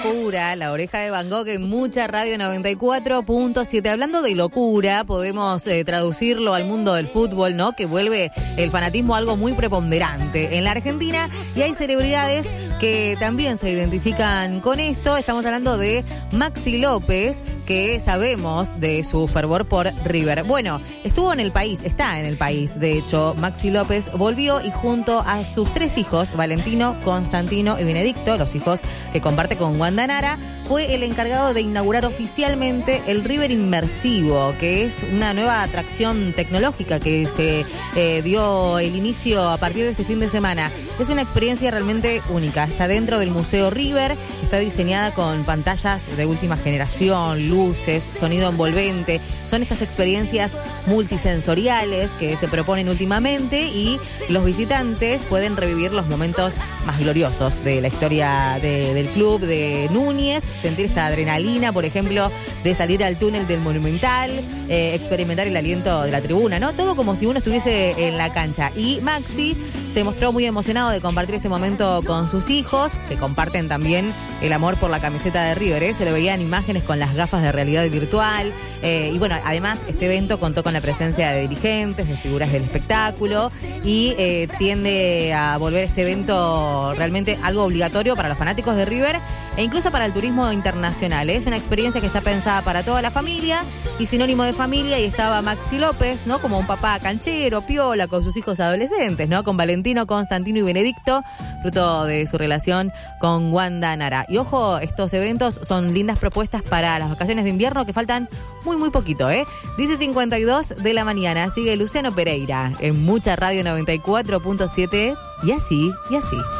locura, La Oreja de Van Gogh en Mucha Radio 94.7. Hablando de locura, podemos traducirlo al mundo del fútbol, ¿no? Que vuelve el fanatismo algo muy preponderante en la Argentina y hay celebridades que también se identifican con esto. Estamos hablando de Maxi López, que sabemos de su fervor por River. Bueno, estuvo en el país, está en el país, de hecho. Maxi López volvió y junto a sus 3 hijos, Valentino, Constantino y Benedicto, los hijos que comparte con Wanda Nara, fue el encargado de inaugurar oficialmente el River Inmersivo, que es una nueva atracción tecnológica que se dio el inicio a partir de este fin de semana. Es una experiencia realmente única. Está dentro del Museo River, está diseñada con pantallas de última generación, luces, sonido envolvente. Son estas experiencias multisensoriales que se proponen últimamente y los visitantes pueden revivir los momentos más gloriosos de la historia del club de Núñez, sentir esta adrenalina, por ejemplo, de salir al túnel del Monumental, experimentar el aliento de la tribuna, ¿no? Todo como si uno estuviese en la cancha. Y Maxi se mostró muy emocionado de compartir este momento con sus hijos, que comparten también el amor por la camiseta de River, ¿eh? Se le veían imágenes con las gafas de realidad virtual. Y bueno, además este evento contó con la presencia de dirigentes, de figuras del espectáculo y tiende a volver este evento realmente algo obligatorio para los fanáticos de River e incluso para el turismo internacional. Es una experiencia que está pensada para toda la familia y sinónimo de familia, y estaba Maxi López, ¿no? Como un papá canchero, piola, con sus hijos adolescentes, ¿no? Con Valentino, Constantino y Benedicto, fruto de su relación con Wanda Nara. Y ojo, estos eventos son lindas propuestas para las vacaciones de invierno que faltan muy poquito, ¿eh? 10:52 de la mañana. Sigue Luciano Pereira en Mucha Radio 94.7 y así.